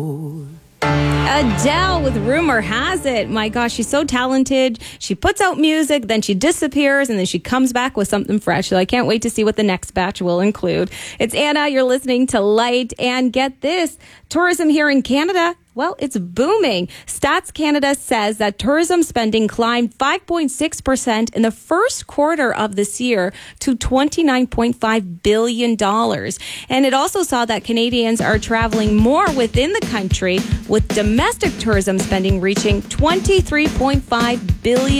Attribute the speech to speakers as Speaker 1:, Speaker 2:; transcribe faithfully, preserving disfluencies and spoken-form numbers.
Speaker 1: Adele with Rumor Has It. My gosh, she's so talented. She puts out music, then she disappears, and then she comes back with something fresh. So I can't wait to see what the next batch will include. It's Anna. You're listening to Light. And get this, tourism here in Canada, well, it's booming. Stats Canada says that tourism spending climbed five point six percent in the first quarter of this year to twenty-nine point five billion dollars. And it also saw that Canadians are traveling more within the country, with domestic tourism spending reaching twenty-three point five billion dollars.